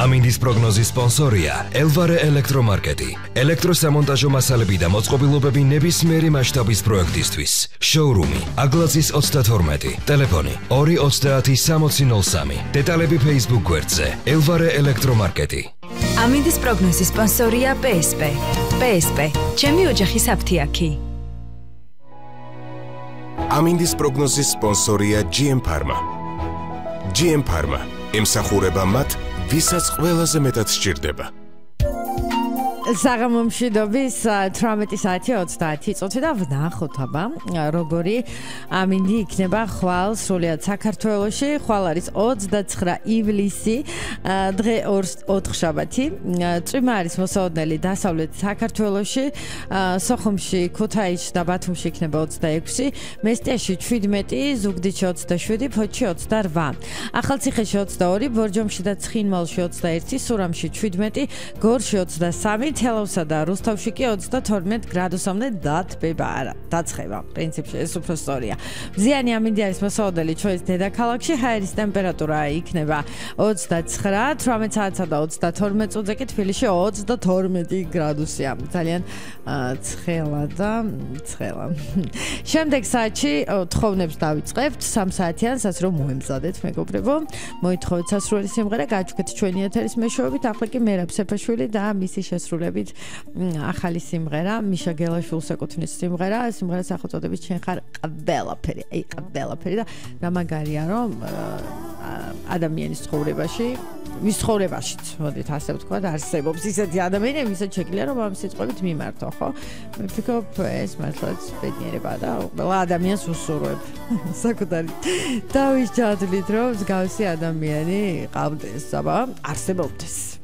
ამინდის პროგნოზის სპონსორია ელვარე ელექტრომარკეტი. ელექტროსამონტაჟო მასალები და მოწყობილობები ნებისმიერი მასშტაბის პროექტისთვის. შოურუმი აგლაძის 32, ტელეფონი 230 დეტალები Facebook გვერდზე ელვარე ელექტრომარკეტი. ამინდის პროგნოზის სპონსორია PSP. PSP, ჩემი ოჯახის აფთიაქი. ამინდის პროგნოზის სპონსორია GM Pharma. GM Pharma ემსახურება მათ, ვისაც ყველაზე მეტად სჭირდება. საღამომშვიდობის 18 საათი 30 წუთი და ვნახოთ აბა როგორი ამინდი იქნება ხვალ სრულიად საქართველოში. ხვალ არის 29 ივლისი, დღე ოთხშაბათი. წვიმა არის მოსაოდნელი დასავლეთ საქართველოში, სოხუმში, ქუთაისში და ბათუმში იქნება 26, მესტიაში 17, ზუგდიდში 27, ფოთში 28, ახალციხეში 22, ბორჯომში და ცხინვალში 21, სურამში 17, გორში 23, თელავსა და რუსთავში კი 32 გრადუსამდე დაცხება. პრინციპში ეს უფრო სწორია. მზიანი ამინდი არის მოსაოდნელი ჩვენს დედაქალაქში, ჰაერის ტემპერატურა იქნება 29, 18 საათსა და 32 წუთზე კი თბილისში 32 გრადუსია. ძალიან ცხელა. შემდეგ საათში თხოვნებს დავიწყებთ 3 საათიანსაც რომ მოემზადეთ მეგობრებო. მოითხოვეთ სასურველი სიმღერა, გაჩვენეთ ჩვენი ეთერის მეშვეობით. ახლა კი მერაბ სეფაშვილი და მისი შესრულებით ახალი სიმღერა, მიშა გელაშვილს ეკუთვნის სიმღერა. სიმღერას სახელწოდებით შენ ხარ ყველაფერი. აი ყველაფერი და რა მაგარია რომ ადამიანის ცხოვრებაში, მის ცხოვრებაშიც, მოდით ასე ვთქვათ, არსებობს ისეთი ადამიანი, ვისაც შეგვიძლია რომ ამ სიტყვებით მიმართო, ხო? მე ვფიქრობ, ეს მართლაც ბედნიერება და ყველა ადამიანს უსურვებ. საკუთარი თავის ჩათვლით რომ მსგავსი ადამიანი ყავდეს, აბა, არსებობდეს.